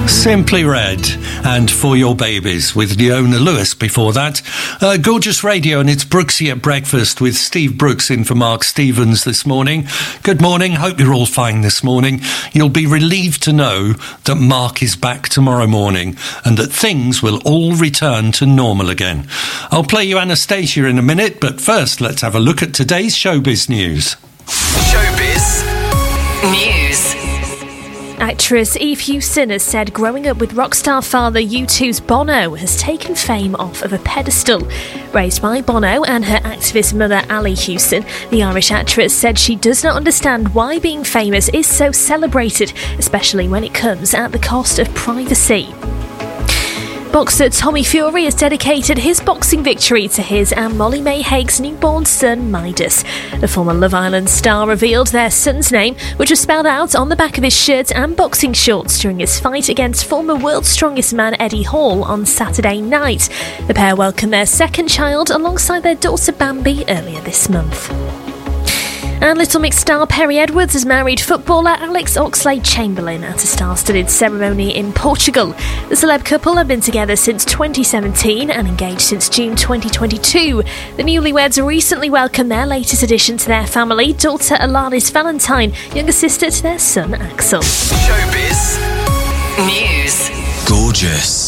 Simply Red and For Your Babies with Leona Lewis before that. Gorgeous radio, and it's Brooksy at Breakfast with Steve Brooks in for Mark Stevens this morning. Good morning, hope you're all fine this morning. You'll be relieved to know that Mark is back tomorrow morning and that things will all return to normal again. I'll play you Anastasia in a minute, but first let's have a look at today's showbiz news. Showbiz News. Actress Eve Hewson has said growing up with rock star father U2's Bono has taken fame off of a pedestal. Raised by Bono and her activist mother Ali Hewson, the Irish actress said she does not understand why being famous is so celebrated, especially when it comes at the cost of privacy. Boxer Tommy Fury has dedicated his boxing victory to his and Molly May Haig's newborn son, Midas. The former Love Island star revealed their son's name, which was spelled out on the back of his shirt and boxing shorts during his fight against former World's Strongest Man Eddie Hall on Saturday night. The pair welcomed their second child alongside their daughter Bambi earlier this month. And Little Mix star Perry Edwards has married footballer Alex Oxlade-Chamberlain at a star-studded ceremony in Portugal. The celeb couple have been together since 2017 and engaged since June 2022. The newlyweds recently welcomed their latest addition to their family, daughter Alanis Valentine, younger sister to their son Axel. Showbiz News. Gorgeous.